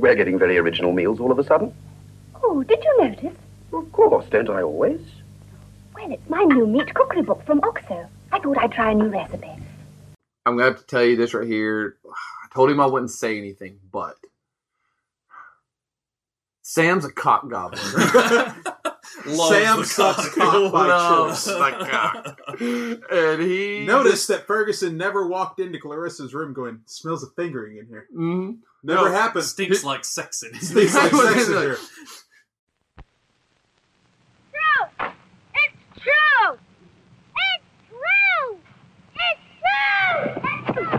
We're getting very original meals all of a sudden. Oh, did you notice? Of course, don't I always? Well, it's my new meat cookery book from Oxo. I thought I'd try a new recipe. I'm going to have to tell you this right here. I told him I wouldn't say anything, but Sam's a cock goblin. Sam sucks cock by choice. Cock. And he... Notice that Ferguson never walked into Clarissa's room going, smells of fingering in here. Mm-hmm. Never happened. Stinks like sex in here. Stinks like sex in here. True! It's true! It's true! It's true! It's true!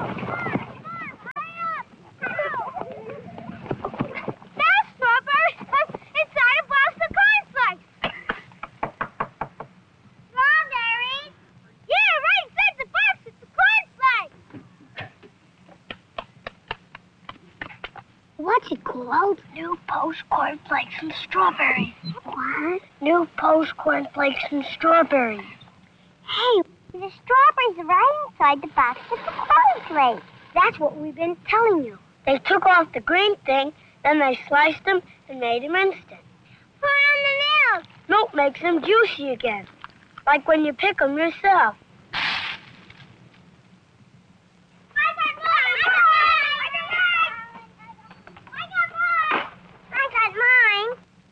Now, Strawberry! Inside a box of cornflakes! Strawberry! Yeah, right inside the box! It's the cornflakes! What's it called? New Post Cornflakes and Strawberries. What? New Post Cornflakes and Strawberries. Hey, the strawberries are right inside the box of the cornflakes. That's what we've been telling you. They took off the green thing, then they sliced them and made them instant. Put on the milk. Milk makes them juicy again, like when you pick them yourself.